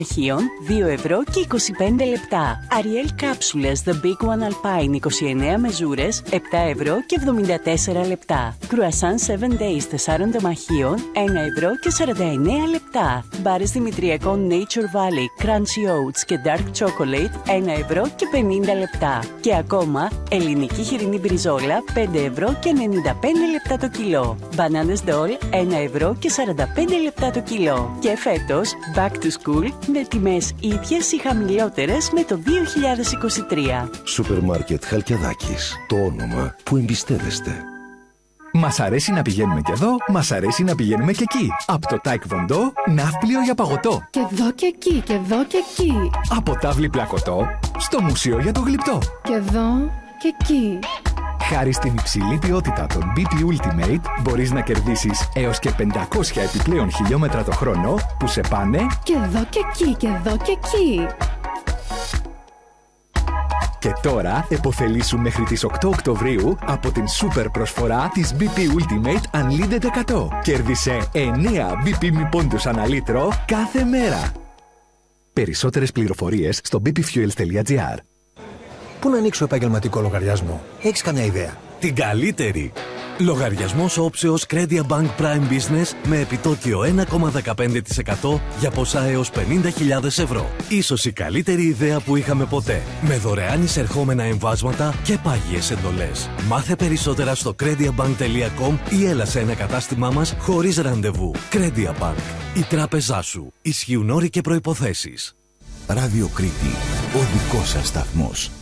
Αρχείων 2 ευρώ και 25 λεπτά. Ariel κάψουλες The Big One Alpine 29 μεζούρες 7 ευρώ και 74 λεπτά. Croissant 7 Days 4 τομαχίων 1 ευρώ και 49 λεπτά. Μπάρες δημητριακών Nature Valley Crunchy Oats και Dark Chocolate 1 ευρώ και 50 λεπτά. Και ακόμα ελληνική χοιρινή μπριζόλα 5 ευρώ και 95 λεπτά το κιλό. Μπανάνες Dole 1 ευρώ και 45 λεπτά το κιλό. Και φέτος Back to School με τιμές ίδιες ή χαμηλότερες με το 2023. Σούπερ Μάρκετ Χαλκιαδάκης. Το όνομα που εμπιστεύεστε. Μας αρέσει να πηγαίνουμε και εδώ, μας αρέσει να πηγαίνουμε και εκεί. Από το Taekwondo, ναύπλιο για παγωτό. Και εδώ και εκεί, και εδώ και εκεί. Από τάβλη πλακωτό, στο μουσείο για το γλυπτό. Και εδώ και εκεί. Χάρη στην υψηλή ποιότητα των BP Ultimate, μπορείς να κερδίσεις έως και 500 επιπλέον χιλιόμετρα το χρόνο που σε πάνε και εδώ και εκεί, και εδώ και εκεί. Και τώρα επωφελήσου μέχρι τις 8 Οκτωβρίου από την σούπερ προσφορά της BP Ultimate Unlimited 100. Κέρδισε 9 BP μη πόντους ανά λίτρο κάθε μέρα. Περισσότερες πληροφορίες στο bpfuels.gr. Πού να ανοίξω επαγγελματικό λογαριασμό? Έχεις καμιά ιδέα? Την καλύτερη! Λογαριασμός όψεως Credia Bank Prime Business με επιτόκιο 1,15% για ποσά έως 50.000 ευρώ. Ίσως η καλύτερη ιδέα που είχαμε ποτέ. Με δωρεάν εισερχόμενα εμβάσματα και πάγιες εντολές. Μάθε περισσότερα στο crediabank.com ή έλα σε ένα κατάστημά μας χωρίς ραντεβού. Credia Bank. Η τράπεζά σου. Ισχύουν όροι και προϋποθέσεις. Ράδιο Κρήτη. Ο δικός σας σταθμός.